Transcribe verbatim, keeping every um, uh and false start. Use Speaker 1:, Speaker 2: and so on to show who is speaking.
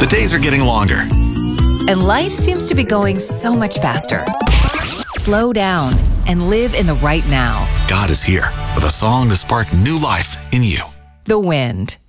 Speaker 1: The days are getting longer.
Speaker 2: And life seems to be going so much faster. Slow down and live in the right now.
Speaker 1: God is here with a song to spark new life in you.
Speaker 2: The Wind.